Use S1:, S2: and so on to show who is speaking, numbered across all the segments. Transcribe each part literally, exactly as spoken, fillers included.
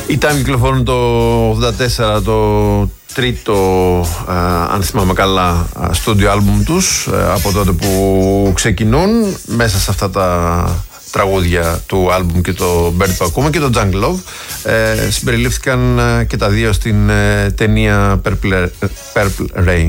S1: Οι Time κυκλοφορούν το ογδόντα τέσσερα το τρίτο, α, αν θυμάμαι καλά, στούντιο άλμπουμ τους, α, από τότε που ξεκινούν. Μέσα σε αυτά τα τραγούδια του άλμπουμ και το Bird που ακούμε και το Jungle Love ε, συμπεριλήφθηκαν ε, και τα δύο στην ε, ταινία Purple, Purple Rain.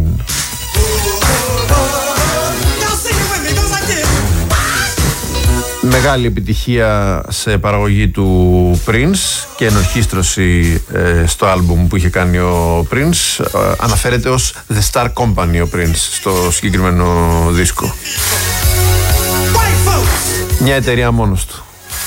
S1: Μεγάλη επιτυχία σε παραγωγή του Prince και ενορχήστρωση ε, στο άλμπουμ που είχε κάνει ο Prince. Ε, αναφέρεται ως The Star Company ο Prince στο συγκεκριμένο δίσκο. Μια εταιρεία μόνος του.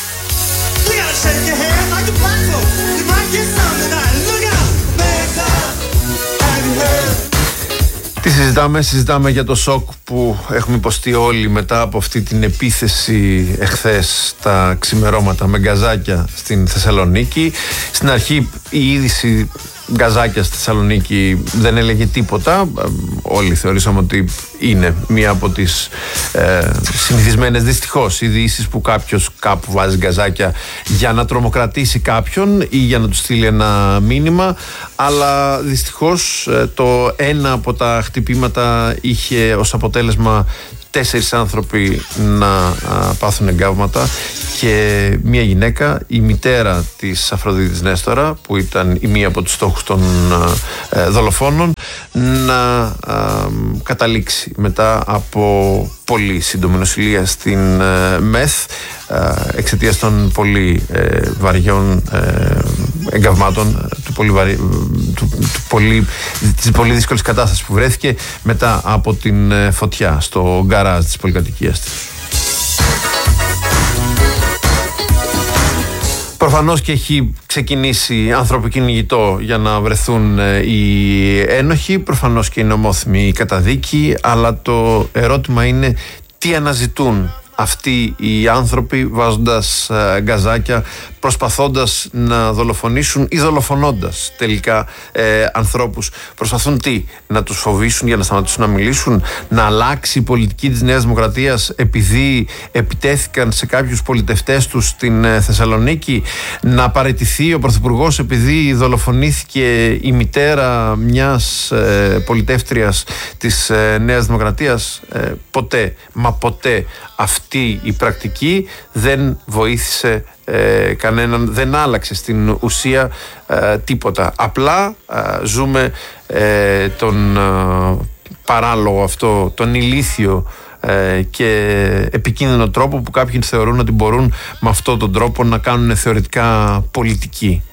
S1: Τι συζητάμε, συζητάμε για το σοκ που έχουμε υποστεί όλοι μετά από αυτή την επίθεση εχθές τα ξημερώματα με γκαζάκια στην Θεσσαλονίκη. Στην αρχή η είδηση γκαζάκια στη Θεσσαλονίκη δεν έλεγε τίποτα. Όλοι θεωρήσαμε ότι είναι μία από τις ε, συνηθισμένες δυστυχώς ειδήσεις που κάποιος κάπου βάζει γκαζάκια για να τρομοκρατήσει κάποιον ή για να του στείλει ένα μήνυμα, αλλά δυστυχώς ε, το ένα από τα χτυπήματα είχε ως αποτέλεσμα τέσσερις άνθρωποι να α, πάθουν εγκάβματα και μία γυναίκα, η μητέρα της Αφροδίτης Νέστορα, που ήταν η μία από τους στόχους των α, δολοφόνων, να α, καταλήξει μετά από πολύ σύντομη νοσηλεία στην α, ΜΕΘ α, εξαιτίας των πολύ ε, βαριών ε, εγκαυμάτων, του πολύ βαρύ, του, του πολύ, της πολύ δύσκολης κατάστασης που βρέθηκε μετά από την ε, φωτιά στο γκαράζ της πολυκατοικίας της. Προφανώς και έχει ξεκινήσει ανθρωποκυνηγητό για να βρεθούν οι ένοχοι, προφανώς και είναι ομόθυμη η καταδίκη, αλλά το ερώτημα είναι τι αναζητούν αυτοί οι άνθρωποι βάζοντας ε, γκαζάκια, προσπαθώντας να δολοφονήσουν ή δολοφονώντας τελικά ε, ανθρώπους. Προσπαθούν τι, να τους φοβήσουν για να σταματήσουν να μιλήσουν, να αλλάξει η πολιτική της Νέας Δημοκρατίας επειδή επιτέθηκαν σε κάποιους πολιτευτές τους στην ε, Θεσσαλονίκη, να παραιτηθεί ο Πρωθυπουργός επειδή δολοφονήθηκε η μητέρα μιας ε, πολιτεύτριας της ε, Νέας Δημοκρατίας. Ε, ποτέ, μα ποτέ αυτή η πρακτική δεν βοήθησε ε, κανέναν, δεν άλλαξε στην ουσία ε, τίποτα. Απλά ε, ζούμε ε, τον ε, παράλογο αυτό, τον ηλίθιο ε, και επικίνδυνο τρόπο που κάποιοι θεωρούν ότι μπορούν με αυτόν τον τρόπο να κάνουν θεωρητικά πολιτική.